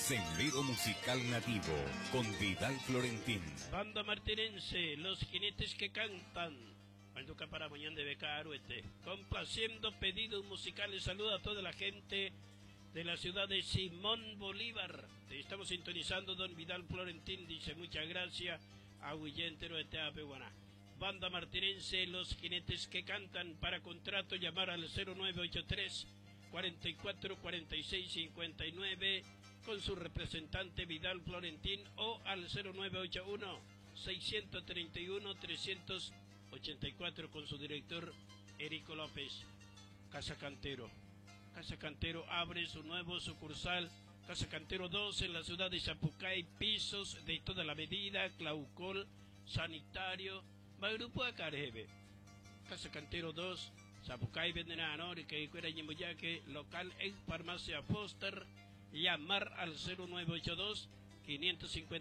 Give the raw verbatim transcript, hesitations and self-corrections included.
Sendero Musical Nativo con Vidal Florentín. Banda martinense, los jinetes que cantan. Malduca para mañana de Becaruete. Complaciendo pedidos musicales. Saluda a toda la gente de la ciudad de Simón Bolívar. Te estamos sintonizando, don Vidal Florentín. Dice muchas gracias a Huillentero de Teapehuaná. Banda martinense, los jinetes que cantan. Para contrato llamar al cero nueve ocho tres, cuarenta y cuatro, cuarenta y seis, cincuenta y nueve con su representante Vidal Florentín, o al cero nueve ocho uno, seiscientos treinta y uno, trescientos ochenta y cuatro con su director Erico López. Casa Cantero. Casa Cantero abre su nuevo sucursal. Casa Cantero dos en la ciudad de Zapucay. Pisos de toda la medida, claucol, sanitario, Magrupo Acarebe. Casa Cantero dos, Zapucay, Vendenano, que fuera Ñimuyaque, local en Farmacia Foster. Llamar al cero nueve ocho dos, quinientos cincuenta